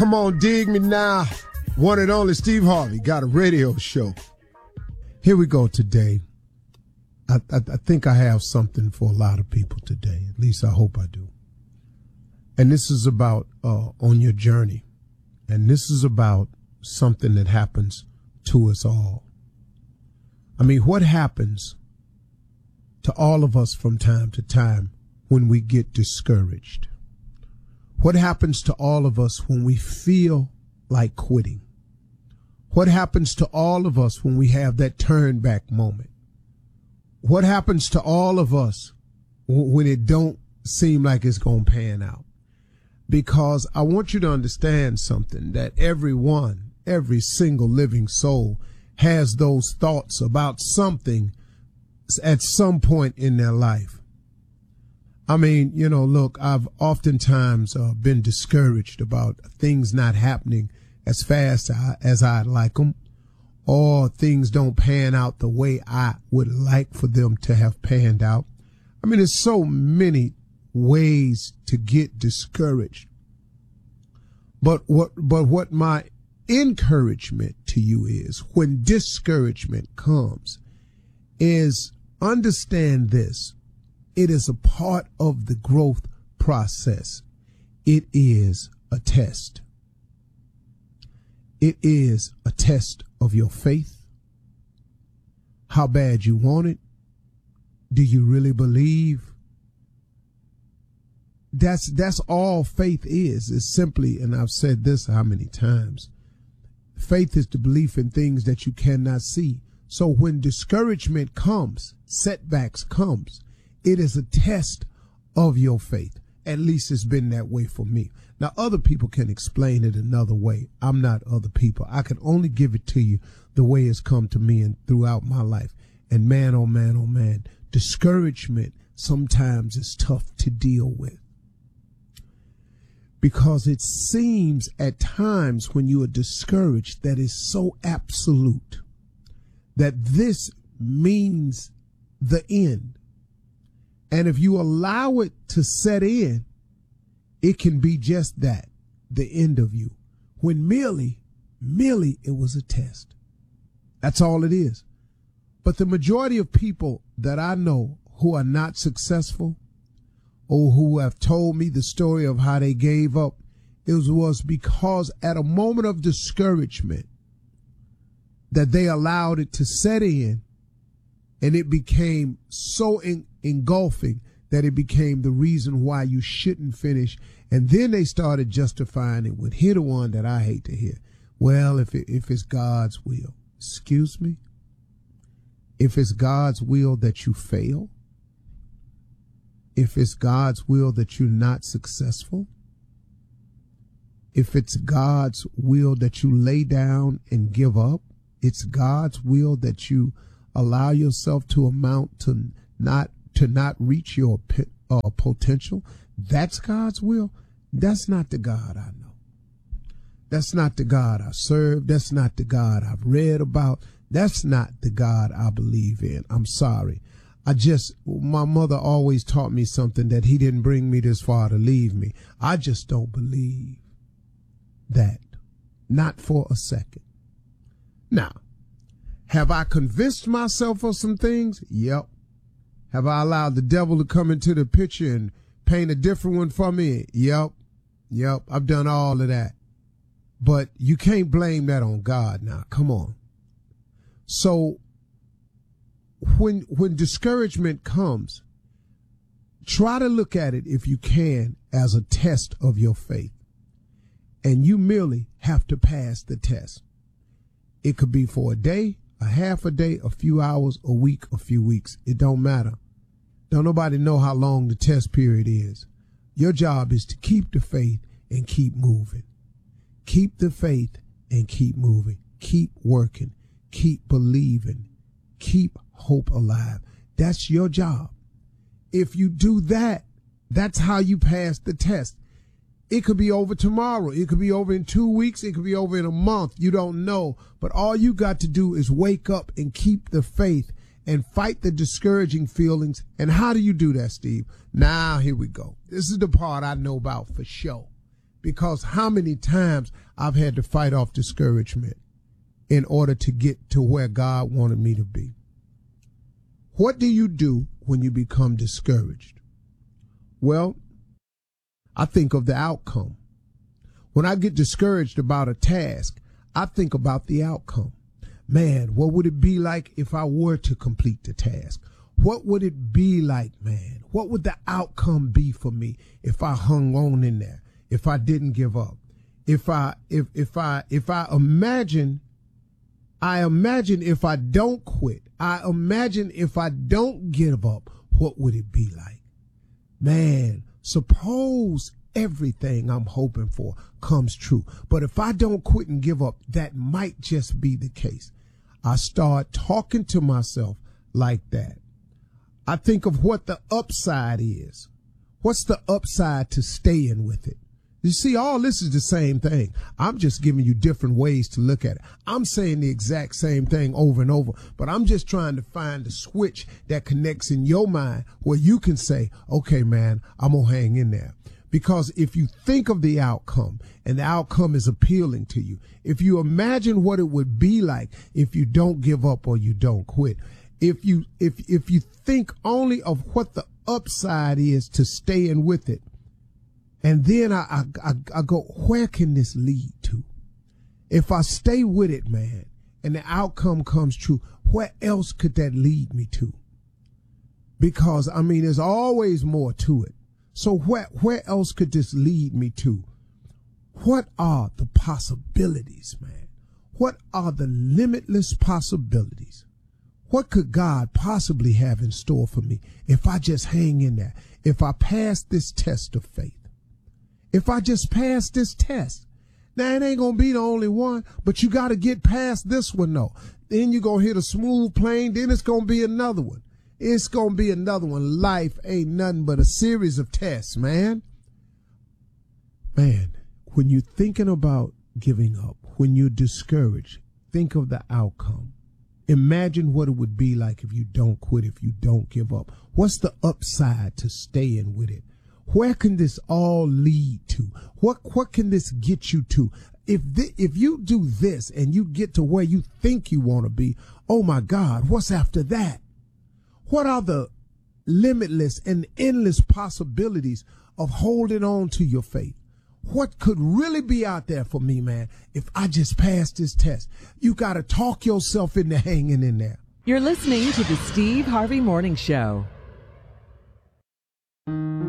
Come on, dig me now. One and only Steve Harvey got a radio show. Here we go today. I think I have something for a lot of people today. At least I hope I do. And this is about on your journey. And this is about something that happens to us all. I mean, what happens to all of us from time to time when we get discouraged? What happens to all of us when we feel like quitting? What happens to all of us when we have that turn back moment? What happens to all of us when it don't seem like it's going to pan out? Because I want you to understand something, that every single living soul has those thoughts about something at some point in their life. I mean, look, I've oftentimes been discouraged about things not happening as fast as I'd like them, or things don't pan out the way I would like for them to have panned out. I mean, there's so many ways to get discouraged. But what my encouragement to you is, when discouragement comes, is understand this. It is a part of the growth process. It is a test. It is a test of your faith. How bad you want it. Do you really believe? That's all faith is simply, and I've said this how many times, faith is the belief in things that you cannot see. So when discouragement comes, setbacks comes, it is a test of your faith. At least it's been that way for me. Now, other people can explain it another way. I'm not other people. I can only give it to you the way it's come to me and throughout my life. And man, oh man, oh man, discouragement sometimes is tough to deal with. Because it seems at times when you are discouraged that is so absolute that this means the end. And if you allow it to set in, it can be just that, the end of you. When merely it was a test. That's all it is. But the majority of people that I know who are not successful, or who have told me the story of how they gave up, it was because at a moment of discouragement that they allowed it to set in, and it became so engulfing that it became the reason why you shouldn't finish. And then they started justifying it with, hear the one that I hate to hear. Well, if it's God's will. Excuse me? If it's God's will that you fail, if it's God's will that you're not successful, if it's God's will that you lay down and give up, it's God's will that you allow yourself to amount to not reach your potential, that's God's will. That's not the God I know. That's not the God I serve. That's not the God I've read about. That's not the God I believe in. I'm sorry. My mother always taught me something, that he didn't bring me this far to leave me. I just don't believe that. Not for a second. Now, have I convinced myself of some things? Yep. Have I allowed the devil to come into the picture and paint a different one for me? Yep. I've done all of that. But you can't blame that on God now. Come on. So when discouragement comes, try to look at it, if you can, as a test of your faith. And you merely have to pass the test. It could be for a day, a half a day, a few hours, a week, a few weeks. It don't matter. Don't nobody know how long the test period is. Your job is to keep the faith and keep moving. Keep the faith and keep moving. Keep working. Keep believing. Keep hope alive. That's your job. If you do that, that's how you pass the test. It could be over tomorrow. It could be over in 2 weeks. It could be over in a month. You don't know. But all you got to do is wake up and keep the faith and fight the discouraging feelings. And how do you do that, Steve? Now, here we go. This is the part I know about for sure. because how many times I've had to fight off discouragement in order to get to where God wanted me to be. What do you do when you become discouraged? Well, I think of the outcome. When I get discouraged about a task, I think about the outcome. Man, what would it be like if I were to complete the task? What would it be like, man? What would the outcome be for me if I hung on in there, if I didn't give up? If I imagine if I don't quit, I imagine if I don't give up, what would it be like? Man, suppose everything I'm hoping for comes true. But if I don't quit and give up, that might just be the case. I start talking to myself like that. I think of what the upside is. What's the upside to staying with it? You see, all this is the same thing. I'm just giving you different ways to look at it. I'm saying the exact same thing over and over, but I'm just trying to find the switch that connects in your mind where you can say, okay, man, I'm going to hang in there. Because if you think of the outcome and the outcome is appealing to you, if you imagine what it would be like if you don't give up or you don't quit, if you think only of what the upside is to staying with it, and then I go, where can this lead to? If I stay with it, man, and the outcome comes true, where else could that lead me to? Because, I mean, there's always more to it. So where else could this lead me to? What are the possibilities, man? What are the limitless possibilities? What could God possibly have in store for me if I just hang in there? If I pass this test of faith? If I just pass this test? Now, it ain't going to be the only one, but you got to get past this one, though. Then you're going to hit a smooth plane. Then it's going to be another one. It's going to be another one. Life ain't nothing but a series of tests, man. Man, when you're thinking about giving up, when you're discouraged, think of the outcome. Imagine what it would be like if you don't quit, if you don't give up. What's the upside to staying with it? Where can this all lead to? What can this get you to? If you do this and you get to where you think you want to be, oh my God, what's after that? What are the limitless and endless possibilities of holding on to your faith? What could really be out there for me, man, if I just pass this test? You got to talk yourself into hanging in there. You're listening to the Steve Harvey Morning Show.